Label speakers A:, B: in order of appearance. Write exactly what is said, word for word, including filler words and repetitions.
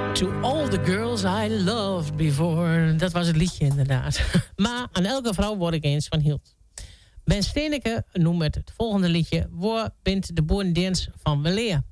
A: To all the girls I loved before. Dat was het liedje inderdaad. Maar aan elke vrouw word ik eens van hield. Ben Steeneke noemt het volgende liedje... Waar bent de boerendans van weleer?